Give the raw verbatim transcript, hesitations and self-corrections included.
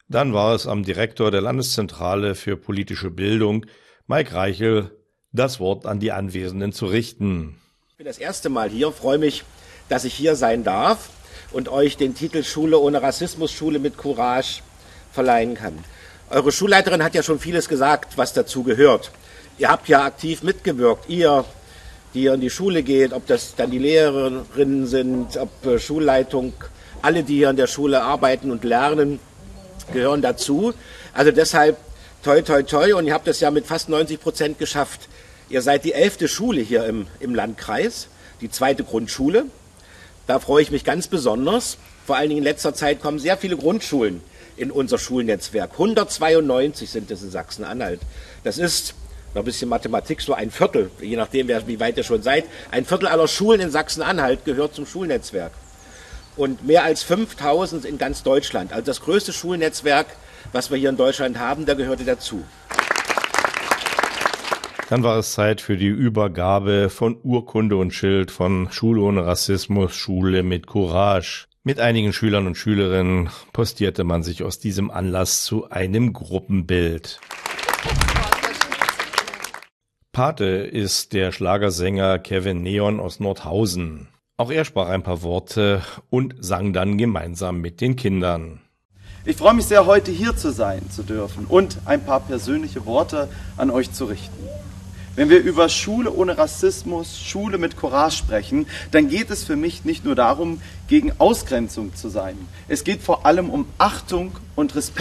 Dann war es am Direktor der Landeszentrale für politische Bildung, Mike Reichel, das Wort an die Anwesenden zu richten. Ich bin das erste Mal hier, freue mich, dass ich hier sein darf und euch den Titel Schule ohne Rassismus, Schule mit Courage verleihen kann. Eure Schulleiterin hat ja schon vieles gesagt, was dazu gehört. Ihr habt ja aktiv mitgewirkt, ihr, die hier in die Schule geht, ob das dann die Lehrerinnen sind, ob äh, Schulleitung, alle, die hier in der Schule arbeiten und lernen, gehören dazu. Also deshalb toi, toi, toi. Und ihr habt das ja mit fast neunzig Prozent geschafft. Ihr seid die elfte Schule hier im, im Landkreis, die zweite Grundschule. Da freue ich mich ganz besonders. Vor allen Dingen in letzter Zeit kommen sehr viele Grundschulen in unser Schulnetzwerk. hundertzweiundneunzig sind es in Sachsen-Anhalt. Das ist, noch ein bisschen Mathematik, so ein Viertel, je nachdem, wie weit ihr schon seid. Ein Viertel aller Schulen in Sachsen-Anhalt gehört zum Schulnetzwerk. Und mehr als fünftausend in ganz Deutschland. Also das größte Schulnetzwerk, was wir hier in Deutschland haben, da gehörte dazu. Dann war es Zeit für die Übergabe von Urkunde und Schild von Schule ohne Rassismus, Schule mit Courage. Mit einigen Schülern und Schülerinnen postierte man sich aus diesem Anlass zu einem Gruppenbild. Pate ist der Schlagersänger Kevin Neon aus Nordhausen. Auch er sprach ein paar Worte und sang dann gemeinsam mit den Kindern. Ich freue mich sehr, heute hier zu sein zu dürfen und ein paar persönliche Worte an euch zu richten. Wenn wir über Schule ohne Rassismus, Schule mit Courage sprechen, dann geht es für mich nicht nur darum, gegen Ausgrenzung zu sein. Es geht vor allem um Achtung und Respekt.